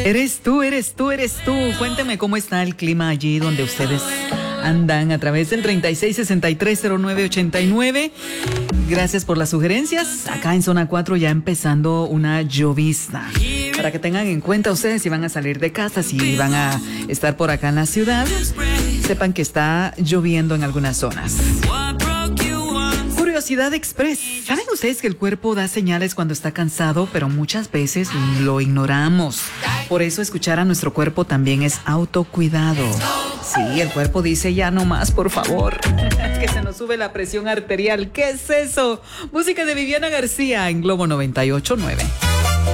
Eres tú. Cuénteme cómo está el clima allí donde ustedes andan a través del 36630989. Gracias por las sugerencias. Acá en zona 4 ya empezando una llovizna. Para que tengan en cuenta ustedes si van a salir de casa, si van a estar por acá en la ciudad, sepan que está lloviendo en algunas zonas. Curiosidad Express. ¿Saben ustedes que el cuerpo da señales cuando está cansado, pero muchas veces lo ignoramos? Por eso escuchar a nuestro cuerpo también es autocuidado. Sí, el cuerpo dice ya no más, por favor. Que se nos sube la presión arterial. ¿Qué es eso? Música de Viviana García en Globo 98.9.